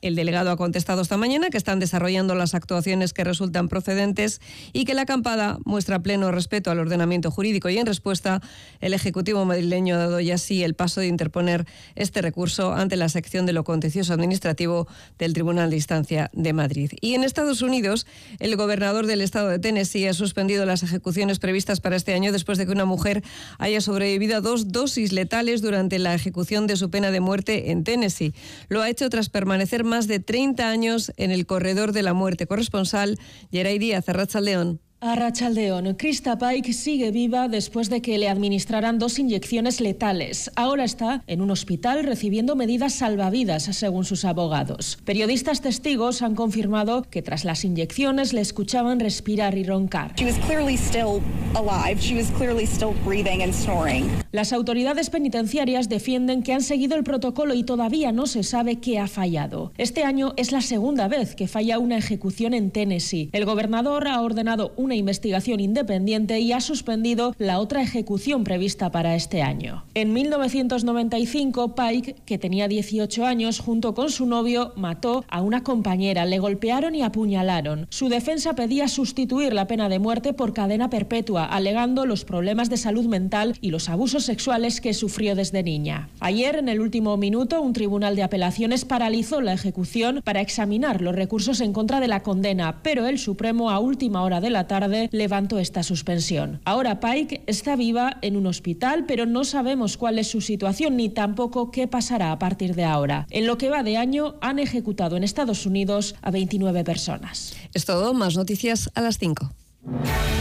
El delegado ha contestado esta mañana que están desarrollando las actuaciones que resultan procedentes y que la acampada muestra pleno respeto al ordenamiento jurídico, y en respuesta el Ejecutivo madrileño ha dado ya sí el paso de interponer este recurso ante la sección de lo contencioso administrativo del Tribunal de Instancia de Madrid. Y en Estados Unidos, el gobernador del estado de Tennessee ha suspendido las ejecuciones previstas para este año después de que una mujer haya sobrevivido a 2 dosis letales durante la ejecución de su pena de muerte en Tennessee. Lo ha hecho tras permanecer más de 30 años en el corredor de la muerte. Corresponsal Yeray Díaz, Arratsaldeon. Arratsaldeon. Krista Paik sigue viva después de que le administraran 2 inyecciones letales. Ahora está en un hospital recibiendo medidas salvavidas, según sus abogados. Periodistas testigos han confirmado que tras las inyecciones le escuchaban respirar y roncar. She was clearly still alive. She was clearly still breathing and snoring. Las autoridades penitenciarias defienden que han seguido el protocolo y todavía no se sabe qué ha fallado. Este año es la segunda vez que falla una ejecución en Tennessee. El gobernador ha ordenado una investigación independiente y ha suspendido la otra ejecución prevista para este año. En 1995, Paik, que tenía 18 años, junto con su novio, mató a una compañera, le golpearon y apuñalaron. Su defensa pedía sustituir la pena de muerte por cadena perpetua, alegando los problemas de salud mental y los abusos sexuales que sufrió desde niña. Ayer, en el último minuto, un tribunal de apelaciones paralizó la ejecución para examinar los recursos en contra de la condena, pero el Supremo, a última hora de la tarde, levantó esta suspensión. Ahora Paik está viva en un hospital, pero no sabemos cuál es su situación ni tampoco qué pasará a partir de ahora. En lo que va de año, han ejecutado en Estados Unidos a 29 personas. Es todo, más noticias a las 5.